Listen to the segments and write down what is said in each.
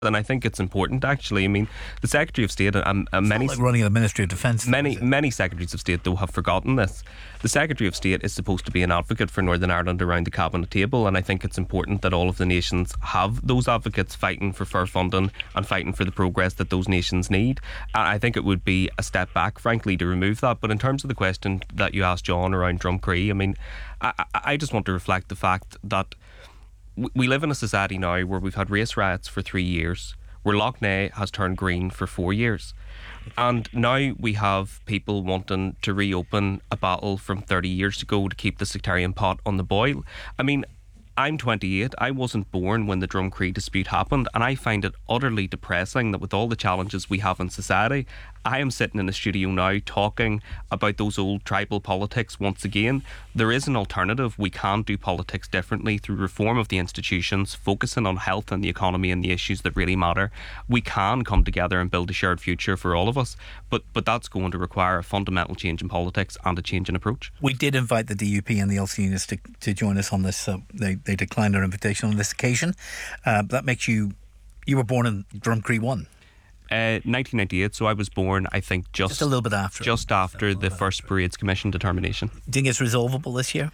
And I think it's important, actually. I mean, the Secretary of State and many, like running the Ministry of Defence. many Secretaries of State, though, have forgotten this. The Secretary of State is supposed to be an advocate for Northern Ireland around the cabinet table, and I think it's important that all of the nations have those advocates fighting for fair funding and fighting for the progress that those nations need. I think it would be a step back, frankly, to remove that. But in terms of the question that you asked, John, around Drumcree, I mean, I just want to reflect the fact that we live in a society now where we've had race riots for 3 years, where Lough Neagh has turned green for 4 years. And now we have people wanting to reopen a battle from 30 years ago to keep the sectarian pot on the boil. I mean, I'm 28. I wasn't born when the Drumcree dispute happened, and I find it utterly depressing that with all the challenges we have in society, I am sitting in the studio now talking about those old tribal politics once again. There is an alternative. We can do politics differently through reform of the institutions, focusing on health and the economy and the issues that really matter. We can come together and build a shared future for all of us, but that's going to require a fundamental change in politics and a change in approach. We did invite the DUP and the Ulster Unionists to join us on this. They declined our invitation on this occasion. That makes you were born in Drumcree 1. 1998, so I was born, I think, just a little bit after. Just after the first Parades Commission determination. Do you think it's resolvable this year?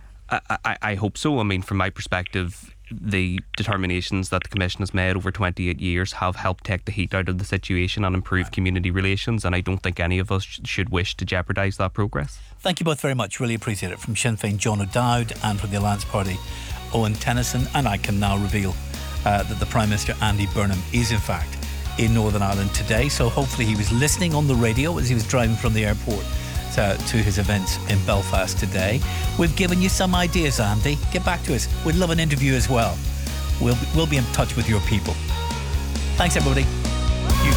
I hope so. I mean, from my perspective, the determinations that the Commission has made over 28 years have helped take the heat out of the situation and improve community relations, and I don't think any of us should wish to jeopardise that progress. Thank you both very much. Really appreciate it. From Sinn Féin, John O'Dowd, and from the Alliance Party, Owen Tennyson. And I can now reveal that the Prime Minister, Andy Burnham, is in fact in Northern Ireland today, so hopefully he was listening on the radio as he was driving from the airport to his events in Belfast today. We've given you some ideas, Andy. Get back to us. We'd love an interview as well. We'll be in touch with your people. Thanks, everybody.